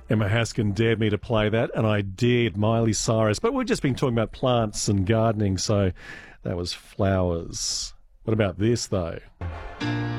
Emma Haskin dared me to play that, and I dared Miley Cyrus. But we've just been talking about plants and gardening, so that was flowers. What about this, though?